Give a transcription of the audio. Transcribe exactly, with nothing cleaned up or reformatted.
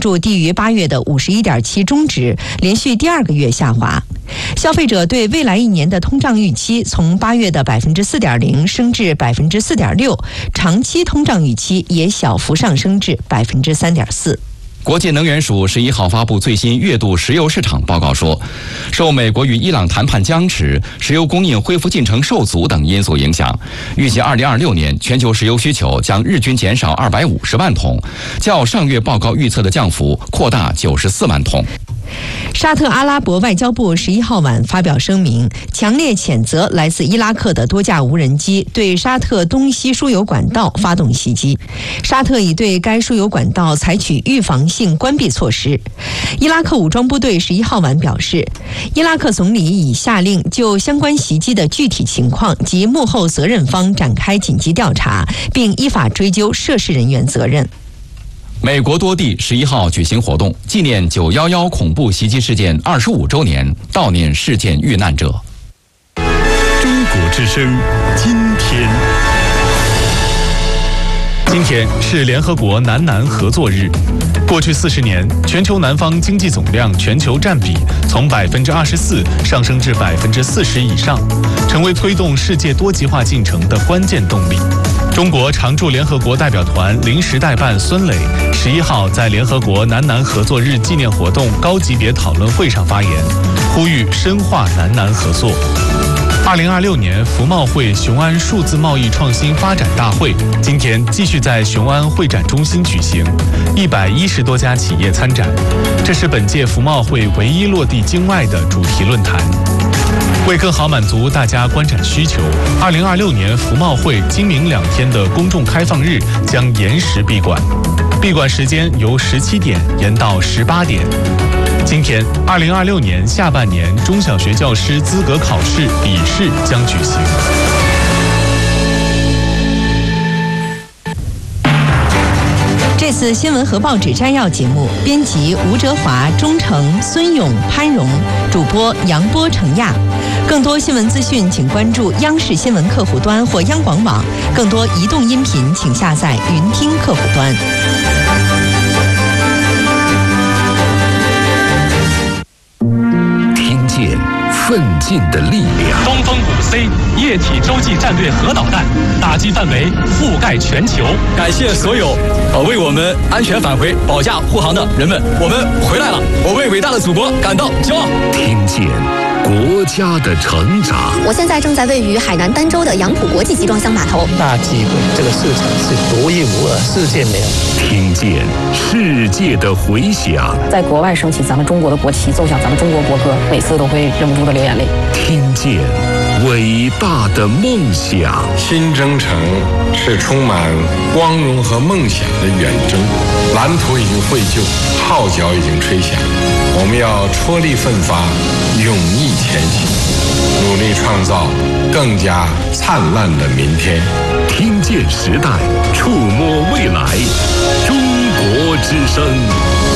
住低于八月的五十一点七中值，连续第二个月下滑。消费者对未来一年的通胀预期从八月的百分之四点零升至百分之四点六，长期通胀预期也小幅上升至百分之三点四。 国际能源署十一号发布最新月度石油市场报告说，受美国与伊朗谈判僵持、石油供应恢复进程受阻等因素影响，预计二零二六年全球石油需求将日均减少二百五十万桶，较上月报告预测的降幅扩大九十四万桶。 沙特阿拉伯外交部十一号晚发表声明，强烈谴责来自伊拉克的多架无人机对沙特东西输油管道发动袭击。沙特已对该输油管道采取预防性关闭措施。伊拉克武装部队十一号晚表示，伊拉克总理已下令就相关袭击的具体情况及幕后责任方展开紧急调查，并依法追究涉事人员责任。 美国多地十一号举行活动，纪念九一一恐怖袭击事件二十五周年，悼念事件遇难者。 中国之声，今天。今天是联合国南南合作日。过去四十年，全球南方经济总量全球占比从百分之二十四上升至百分之四十以上，成为推动世界多极化进程的关键动力。中国常驻联合国代表团临时代办孙磊十一号在联合国南南合作日纪念活动高级别讨论会上发言，呼吁深化南南合作。二零二六年服贸会雄安数字贸易创新发展大会今天继续在雄安会展中心举行，一百一十多家企业参展，这是本届服贸会唯一落地境外的主题论坛。为更好满足大家观展需求，二零二六年服贸会今明两天的公众开放日将延时闭馆，闭馆时间由十七点延到十八点。今天，二零二六年下半年中小学教师资格考试笔试将举行。 这次新闻和报纸摘要节目，编辑吴哲华、钟诚、孙勇、潘荣，主播杨波、程亚。更多新闻资讯，请关注央视新闻客户端或央广网。更多移动音频，请下载云听客户端。 听见奋进的力量。 东风五 C 液体洲际战略核导弹打击范围覆盖全球。 感谢所有呃为我们安全返回保驾护航的人们，我们回来了，我为伟大的祖国感到骄傲。 听见国家的成长。 我现在正在位于海南儋州的杨浦国际集装箱码头。 大机会，这个市场是独一无二，世界没有。 听见世界的回响。 在国外升起咱们中国的国旗，奏响咱们中国国歌，每次都会忍不住的流眼泪。 听见伟大的梦想。 新征程是充满光荣和梦想的远征，蓝图已经绘就，号角已经吹响，我们要踔厉奋发，勇毅前行，努力创造更加灿烂的明天。 听见时代，触摸未来，中国之声。